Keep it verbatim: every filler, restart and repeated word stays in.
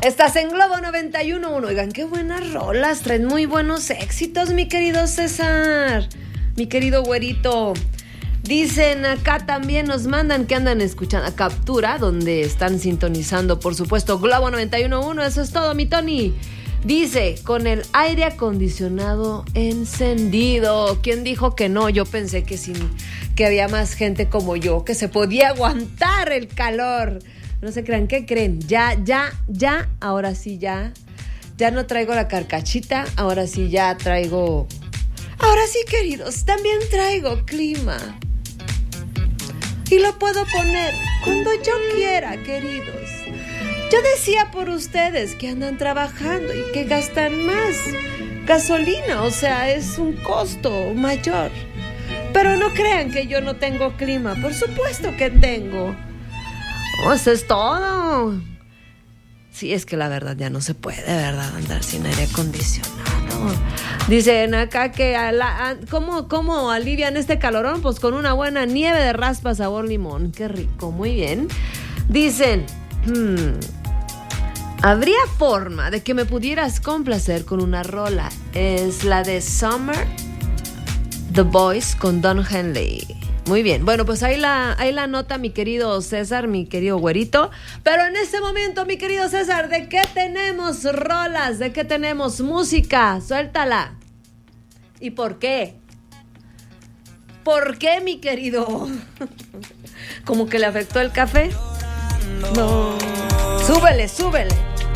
Estás en Globo noventa y uno punto uno. Oigan, qué buenas rolas, traen muy buenos éxitos, mi querido César, mi querido güerito. Dicen acá también, nos mandan que andan escuchando a Captura, donde están sintonizando, por supuesto, Globo noventa y uno punto uno. Eso es todo, mi Tony. Dice, con el aire acondicionado encendido. ¿Quién dijo que no? Yo pensé que, sin, que había más gente como yo, que se podía aguantar el calor. No se crean, ¿qué creen? Ya, ya, ya, ahora sí ya. Ya no traigo la carcachita, ahora sí ya traigo... Ahora sí, queridos, también traigo clima. Y lo puedo poner cuando yo quiera, queridos. Yo decía por ustedes que andan trabajando y que gastan más gasolina, o sea, es un costo mayor. Pero no crean que yo no tengo clima, por supuesto que tengo. Oh, eso es todo. Sí, es que la verdad ya no se puede, ¿verdad? Andar sin aire acondicionado. Dicen acá que a la, a, ¿cómo, ¿cómo alivian este calorón? Pues con una buena nieve de raspa sabor limón. Qué rico, muy bien. Dicen, hmm, ¿habría forma de que me pudieras complacer con una rola? Es la de Summer, The Boys con Don Henley. Muy bien, bueno, pues ahí la, ahí la nota, mi querido César, mi querido güerito. Pero en este momento, mi querido César, ¿de qué tenemos rolas? ¿De qué tenemos música? Suéltala. ¿Y por qué? ¿Por qué, mi querido? ¿Como que le afectó el café? No. Súbele, súbele.